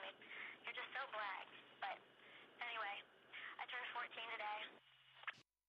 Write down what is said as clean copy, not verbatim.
You're just so black. But anyway, I turned 14 today.